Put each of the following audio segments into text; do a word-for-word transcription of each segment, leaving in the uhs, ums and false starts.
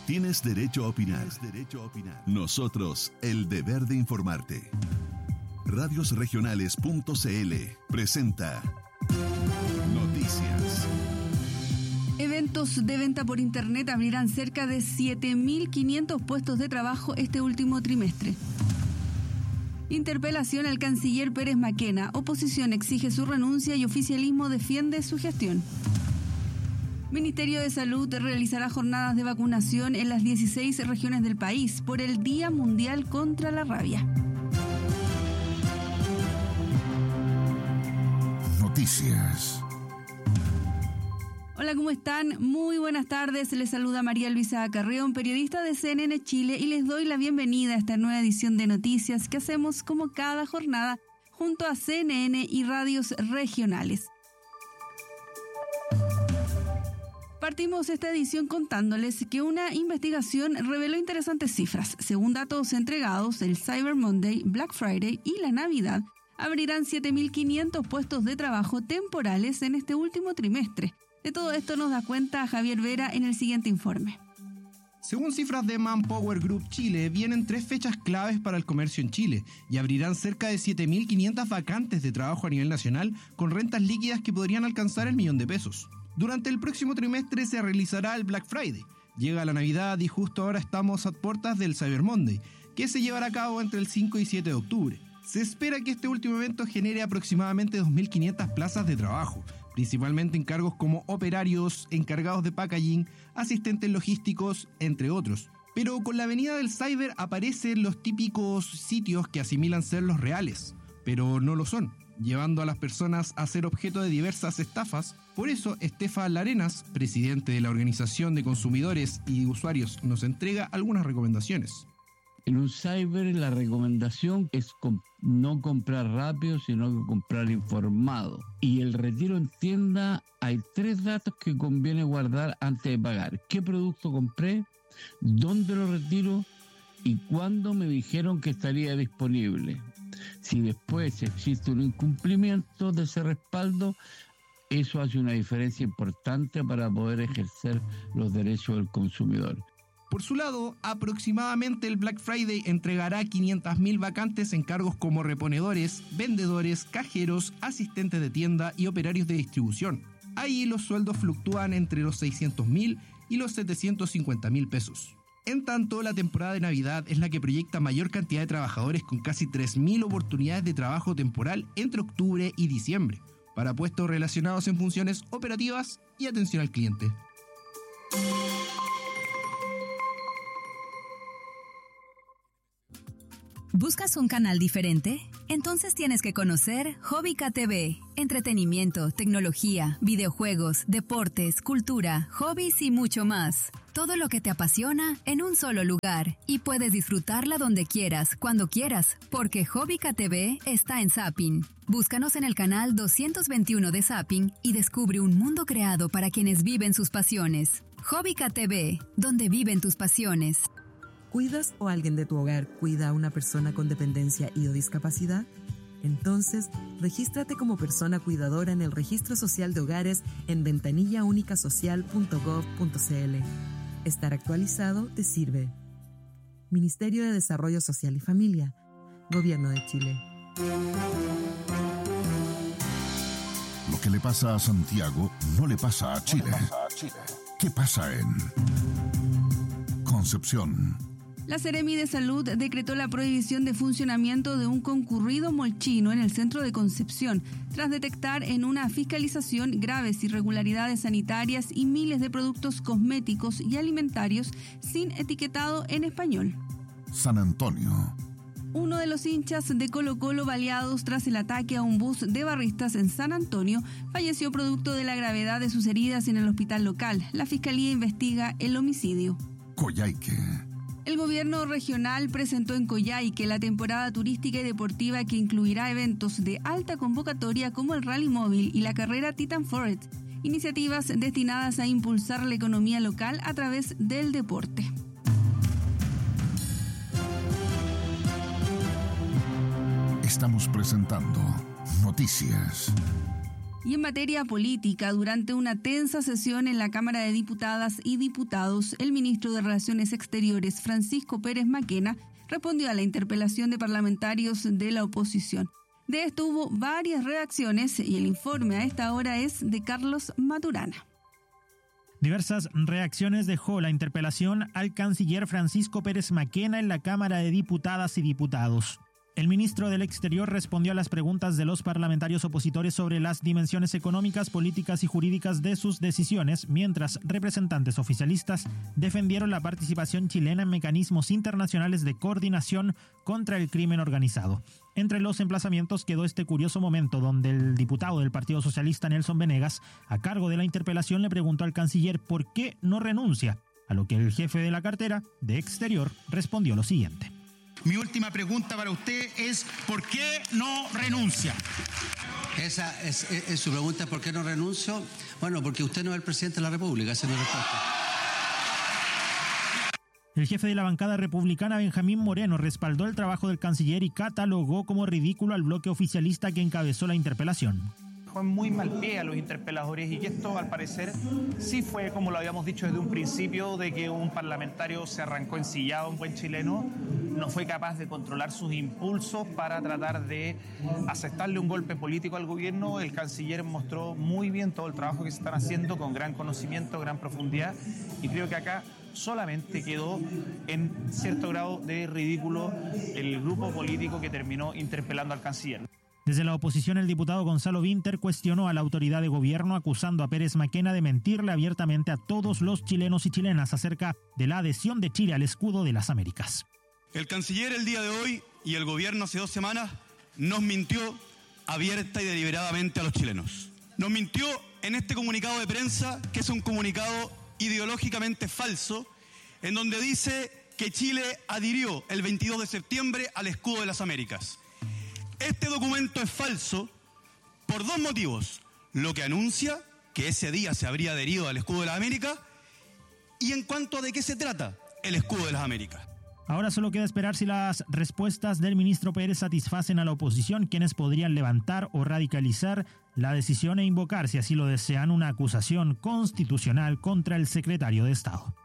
Tienes derecho a opinar. Tienes derecho a opinar. Nosotros, el deber de informarte. radios regionales punto c l presenta Noticias. Eventos de venta por internet abrirán cerca de siete mil quinientos puestos de trabajo este último trimestre. Interpelación al canciller Pérez Maquena. Oposición exige su renuncia y oficialismo defiende su gestión. Ministerio de Salud realizará jornadas de vacunación en las dieciséis regiones del país por el Día Mundial contra la Rabia. Noticias. Hola, ¿cómo están? Muy buenas tardes. Les saluda María Luisa Carreón, periodista de C N N Chile, y les doy la bienvenida a esta nueva edición de Noticias que hacemos como cada jornada junto a C N N y radios regionales. Partimos esta edición contándoles que una investigación reveló interesantes cifras. Según datos entregados, el Cyber Monday, Black Friday y la Navidad abrirán siete mil quinientos puestos de trabajo temporales en este último trimestre. De todo esto nos da cuenta Javier Vera en el siguiente informe. Según cifras de Manpower Group Chile, vienen tres fechas claves para el comercio en Chile y abrirán cerca de siete mil quinientas vacantes de trabajo a nivel nacional con rentas líquidas que podrían alcanzar el millón de pesos. Durante el próximo trimestre se realizará el Black Friday. Llega la Navidad y justo ahora estamos a puertas del Cyber Monday, que se llevará a cabo entre el cinco y siete de octubre. Se espera que este último evento genere aproximadamente dos mil quinientas plazas de trabajo, principalmente en cargos como operarios, encargados de packaging, asistentes logísticos, entre otros. Pero con la venida del cyber aparecen los típicos sitios que asimilan ser los reales, pero no lo son, llevando a las personas a ser objeto de diversas estafas. Por eso, Estefan Larenas, presidente de la Organización de Consumidores y Usuarios, nos entrega algunas recomendaciones. En un cyber la recomendación es comp- no comprar rápido, sino que comprar informado. Y el retiro en tienda, hay tres datos que conviene guardar antes de pagar. ¿Qué producto compré? ¿Dónde lo retiro? ¿Y cuándo me dijeron que estaría disponible? Si después existe un incumplimiento de ese respaldo, eso hace una diferencia importante para poder ejercer los derechos del consumidor. Por su lado, aproximadamente el Black Friday entregará quinientas mil vacantes en cargos como reponedores, vendedores, cajeros, asistentes de tienda y operarios de distribución. Ahí los sueldos fluctúan entre los seiscientos mil y los setecientos cincuenta mil pesos. En tanto, la temporada de Navidad es la que proyecta mayor cantidad de trabajadores con casi tres mil oportunidades de trabajo temporal entre octubre y diciembre, para puestos relacionados en funciones operativas y atención al cliente. ¿Buscas un canal diferente? Entonces tienes que conocer Hobbyka T V. Entretenimiento, tecnología, videojuegos, deportes, cultura, hobbies y mucho más. Todo lo que te apasiona en un solo lugar. Y puedes disfrutarla donde quieras, cuando quieras, porque Hobbyka T V está en Zapping. Búscanos en el canal doscientos veintiuno de Zapping y descubre un mundo creado para quienes viven sus pasiones. Hobbyka T V, donde viven tus pasiones. ¿Cuidas o alguien de tu hogar cuida a una persona con dependencia y o discapacidad? Entonces, regístrate como persona cuidadora en el Registro Social de Hogares en ventanilla única social punto gov punto c l. Estar actualizado te sirve. Ministerio de Desarrollo Social y Familia, Gobierno de Chile. Lo que le pasa a Santiago no le pasa a Chile. ¿Qué pasa en Concepción? La Seremi de Salud decretó la prohibición de funcionamiento de un concurrido molchino en el centro de Concepción, tras detectar en una fiscalización graves irregularidades sanitarias y miles de productos cosméticos y alimentarios sin etiquetado en español. San Antonio. Uno de los hinchas de Colo-Colo baleados tras el ataque a un bus de barristas en San Antonio falleció producto de la gravedad de sus heridas en el hospital local. La Fiscalía investiga el homicidio. Coyhaique. El gobierno regional presentó en Coyhaique la temporada turística y deportiva que incluirá eventos de alta convocatoria como el Rally Móvil y la carrera Titan Forest, iniciativas destinadas a impulsar la economía local a través del deporte. Estamos presentando Noticias. Y en materia política, durante una tensa sesión en la Cámara de Diputadas y Diputados, el ministro de Relaciones Exteriores, Francisco Pérez Maquena, respondió a la interpelación de parlamentarios de la oposición. De esto hubo varias reacciones y el informe a esta hora es de Carlos Maturana. Diversas reacciones dejó la interpelación al canciller Francisco Pérez Maquena en la Cámara de Diputadas y Diputados. El ministro del Exterior respondió a las preguntas de los parlamentarios opositores sobre las dimensiones económicas, políticas y jurídicas de sus decisiones, mientras representantes oficialistas defendieron la participación chilena en mecanismos internacionales de coordinación contra el crimen organizado. Entre los emplazamientos quedó este curioso momento donde el diputado del Partido Socialista, Nelson Venegas, a cargo de la interpelación, le preguntó al canciller por qué no renuncia, a lo que el jefe de la cartera de Exterior respondió lo siguiente. Mi última pregunta para usted es ¿por qué no renuncia? Esa es, es, es su pregunta, ¿por qué no renuncio? Bueno, porque usted no es el presidente de la República, esa es mi respuesta. El jefe de la bancada republicana, Benjamín Moreno, respaldó el trabajo del canciller y catalogó como ridículo al bloque oficialista que encabezó la interpelación. Fue muy mal pie a los interpeladores y que esto, al parecer, sí fue, como lo habíamos dicho desde un principio, de que un parlamentario se arrancó ensillado, un buen chileno, no fue capaz de controlar sus impulsos para tratar de aceptarle un golpe político al gobierno. El canciller mostró muy bien todo el trabajo que se están haciendo, con gran conocimiento, gran profundidad, y creo que acá solamente quedó en cierto grado de ridículo el grupo político que terminó interpelando al canciller. Desde la oposición, el diputado Gonzalo Vinter cuestionó a la autoridad de gobierno acusando a Pérez Maquena de mentirle abiertamente a todos los chilenos y chilenas acerca de la adhesión de Chile al escudo de las Américas. El canciller el día de hoy y el gobierno hace dos semanas nos mintió abierta y deliberadamente a los chilenos. Nos mintió en este comunicado de prensa, que es un comunicado ideológicamente falso, en donde dice que Chile adhirió el veintidós de septiembre al escudo de las Américas. Este documento es falso por dos motivos. Lo que anuncia que ese día se habría adherido al escudo de las Américas y en cuanto a de qué se trata el escudo de las Américas. Ahora solo queda esperar si las respuestas del ministro Pérez satisfacen a la oposición, quienes podrían levantar o radicalizar la decisión e invocar, si así lo desean, una acusación constitucional contra el secretario de Estado.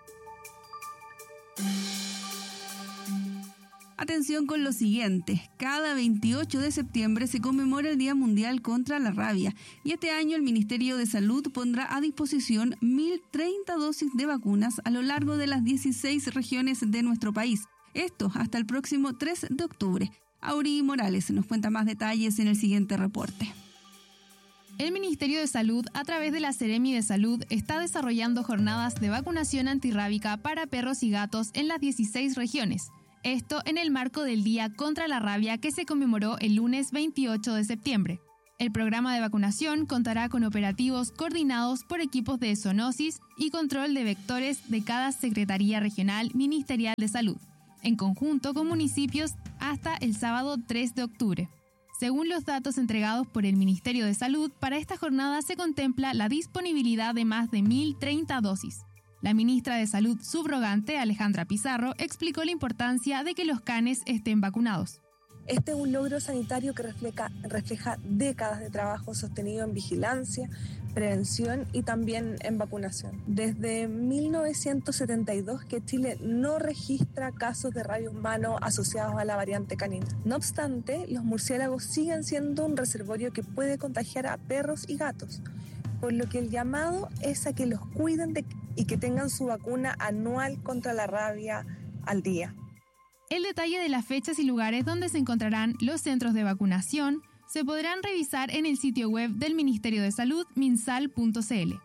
Atención con lo siguiente, cada veintiocho de septiembre se conmemora el Día Mundial contra la Rabia y este año el Ministerio de Salud pondrá a disposición mil treinta dosis de vacunas a lo largo de las dieciséis regiones de nuestro país. Esto hasta el próximo tres de octubre. Auri Morales nos cuenta más detalles en el siguiente reporte. El Ministerio de Salud, a través de la Seremi de Salud, está desarrollando jornadas de vacunación antirrábica para perros y gatos en las dieciséis regiones. Esto en el marco del Día contra la Rabia que se conmemoró el lunes veintiocho de septiembre. El programa de vacunación contará con operativos coordinados por equipos de zoonosis y control de vectores de cada Secretaría Regional Ministerial de Salud, en conjunto con municipios hasta el sábado tres de octubre. Según los datos entregados por el Ministerio de Salud, para esta jornada se contempla la disponibilidad de más de mil treinta dosis. La ministra de Salud subrogante, Alejandra Pizarro, explicó la importancia de que los canes estén vacunados. Este es un logro sanitario que refleja, refleja décadas de trabajo sostenido en vigilancia, prevención y también en vacunación. Desde mil novecientos setenta y dos que Chile no registra casos de rabia humano asociados a la variante canina. No obstante, los murciélagos siguen siendo un reservorio que puede contagiar a perros y gatos, por lo que el llamado es a que los cuiden de, y que tengan su vacuna anual contra la rabia al día. El detalle de las fechas y lugares donde se encontrarán los centros de vacunación se podrán revisar en el sitio web del Ministerio de Salud, minsal punto c l.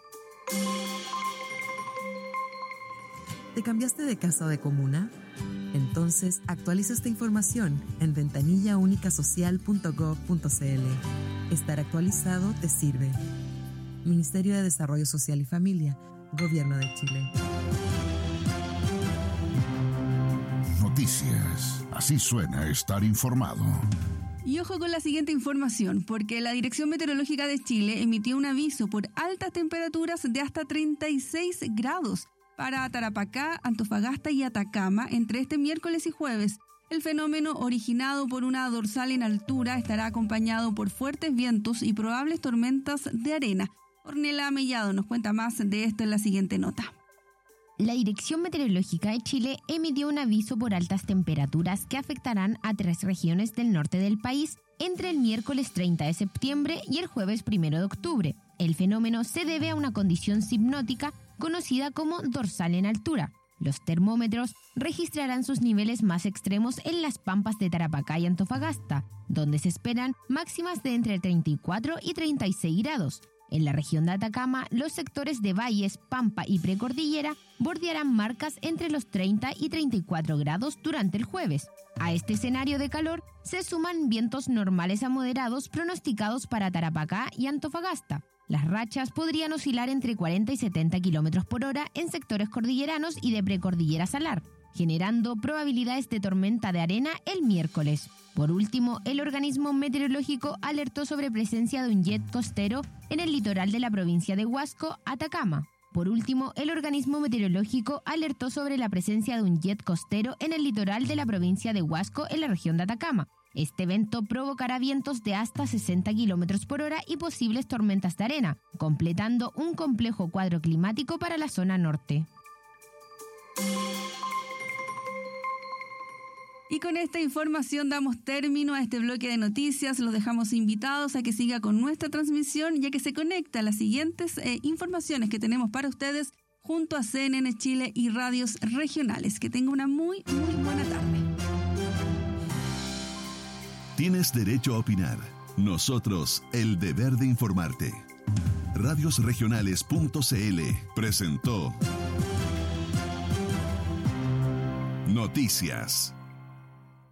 ¿Te cambiaste de casa o de comuna? Entonces, actualiza esta información en ventanilla única social punto gov punto c l. Estar actualizado te sirve. Ministerio de Desarrollo Social y Familia, Gobierno de Chile. Noticias. Así suena estar informado. Y ojo con la siguiente información, porque la Dirección Meteorológica de Chile emitió un aviso por altas temperaturas de hasta treinta y seis grados para Tarapacá, Antofagasta y Atacama entre este miércoles y jueves. El fenómeno, originado por una dorsal en altura, estará acompañado por fuertes vientos y probables tormentas de arena. Ornella Mellado nos cuenta más de esto en la siguiente nota. La Dirección Meteorológica de Chile emitió un aviso por altas temperaturas que afectarán a tres regiones del norte del país entre el miércoles treinta de septiembre y el jueves primero de octubre. El fenómeno se debe a una condición hipnótica conocida como dorsal en altura. Los termómetros registrarán sus niveles más extremos en las pampas de Tarapacá y Antofagasta, donde se esperan máximas de entre treinta y cuatro y treinta y seis grados. En la región de Atacama, los sectores de valles, pampa y precordillera bordearán marcas entre los treinta y treinta y cuatro grados durante el jueves. A este escenario de calor se suman vientos normales a moderados pronosticados para Tarapacá y Antofagasta. Las rachas podrían oscilar entre cuarenta y setenta kilómetros por hora en sectores cordilleranos y de precordillera salar, generando probabilidades de tormenta de arena el miércoles. Por último, el organismo meteorológico alertó sobre presencia de un jet costero en el litoral de la provincia de Huasco, Atacama. Por último, el organismo meteorológico alertó sobre la presencia de un jet costero en el litoral de la provincia de Huasco, en la región de Atacama. Este evento provocará vientos de hasta sesenta kilómetros por hora y posibles tormentas de arena, completando un complejo cuadro climático para la zona norte. Y con esta información damos término a este bloque de noticias. Los dejamos invitados a que siga con nuestra transmisión, ya que se conecta a las siguientes eh, informaciones que tenemos para ustedes junto a C N N Chile y radios regionales. Que tenga una muy, muy buena tarde. Tienes derecho a opinar. Nosotros, el deber de informarte. radios regionales punto c l presentó Noticias.